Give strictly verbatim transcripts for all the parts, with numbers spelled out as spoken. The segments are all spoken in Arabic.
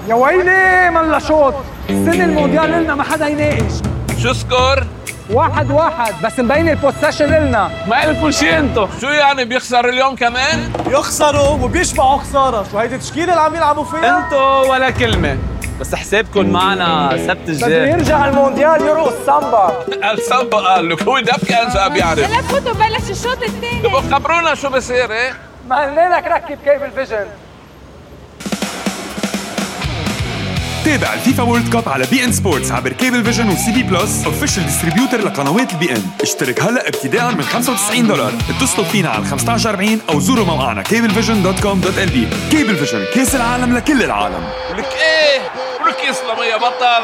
يا ويلي ملا شوط. السنة المونديال لنا ما حدا يناقش. شو سكور؟ واحد واحد بس مبين البوسيشن لنا. ما قلتوا شي انتو. شو يعني بيخسر اليوم كمان؟ يخسروا وبيشبعوا خسارة. شو هيدي تشكيلة اللي عم يلعبوا فيها؟ انتو ولا كلمة، بس حسابكم معنا سبت الجاي. بده يرجع المونديال يرقص سامبا. السامبا قال لك هو دب كان جاب يعرف. هلا فوتوا بلش الشوط الثاني. تبقوا خبرونا شو بصير. ايه ما قلنا لك ركب كيبل فيجن. تابع الفيفا وورلد كاب على بي ان سبورتس عبر كيبل فيجن وسي بي بلس اوفيشال ديستريبيوتر لقنوات البي ان. اشترك هلا ابتداء من خمسة وتسعين دولار. اتصلوا فينا على خمسة عشر أربعين او زوروا موقعنا كيبل فيجن دوت كوم دوت ال بي. كيبل فيجن، كاس العالم لكل العالم. ولك ايه ولك يسلم يا بطل.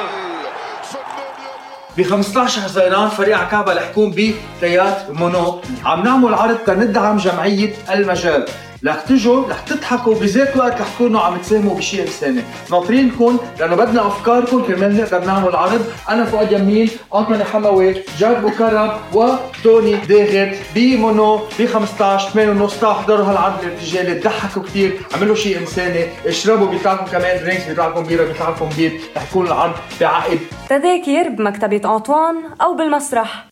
ب خمسطعش حزيران فريق عكابة رح يكون بثلاث مونو عم نعمل عرض تندعم جمعية المجال. رح تجوا رح تضحكوا بذات الوقت رح تكونوا عم تساهموا بشيء انساني. ناطرينكم لانه بدنا افكاركم كرمال نقدر نعمل عرض. انا فؤاد يمين، انطوني حموي، جاد بوكرم وتوني داغر بمونو ب خمسطعش ثمانية ونص. تعالوا احضروا هالعرض الارتجالي، تضحكوا كثير، عملوا شيء انساني، اشربوا بيطلع لكم كمان درينكس، بيطلع لكم بيره، بيطلع لكم بيت. رح يكون العرض بعقد. تذاكر بمكتبة أنطوان أو بالمسرح.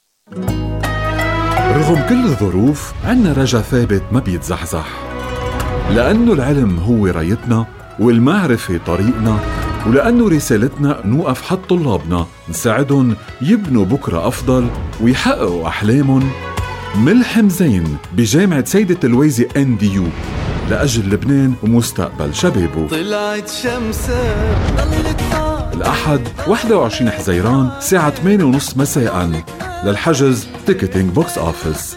رغم كل الظروف عنا رجا ثابت ما بيتزحزح، لأنه العلم هو رايتنا والمعرفة طريقنا، ولأنه رسالتنا نوقف حد طلابنا نساعدهم يبنوا بكرة أفضل ويحققوا أحلامهم. ملحم زين بجامعة سيدة الويزي إن دي يو لأجل لبنان ومستقبل شبابه. طلعت شمسة الأحد واحد وعشرين حزيران ساعة ثمانية ونص مساءً. للحجز تيكتينج بوكس أوفيس.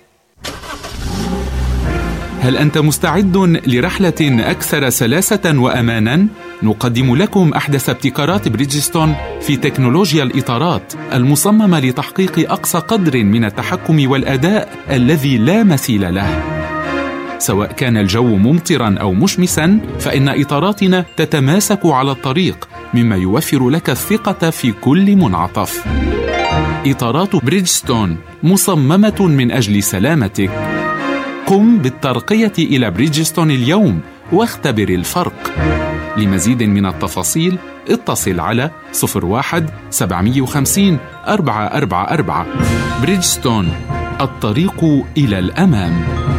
هل أنت مستعد لرحلة أكثر سلاسة وأماناً؟ نقدم لكم أحدث ابتكارات بريدجستون في تكنولوجيا الإطارات المصممة لتحقيق أقصى قدر من التحكم والأداء الذي لا مثيل له. سواء كان الجو ممطراً أو مشمساً، فإن إطاراتنا تتماسك على الطريق، مما يوفر لك الثقة في كل منعطف. إطارات بريدجستون مصممة من أجل سلامتك. قم بالترقية إلى بريدجستون اليوم واختبر الفرق. لمزيد من التفاصيل اتصل على صفر واحد سبعمية وخمسين أربعة أربعة أربعة. بريدجستون، الطريق إلى الأمام.